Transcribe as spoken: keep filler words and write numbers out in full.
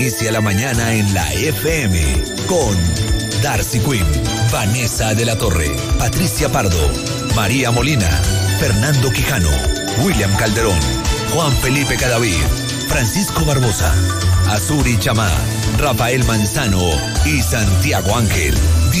Inicia la mañana en la F M con Darcy Quinn, Vanessa de la Torre, Patricia Pardo, María Molina, Fernando Quijano, William Calderón, Juan Felipe Cadavid, Francisco Barbosa, Azuri Chamá, Rafael Manzano y Santiago Ángel.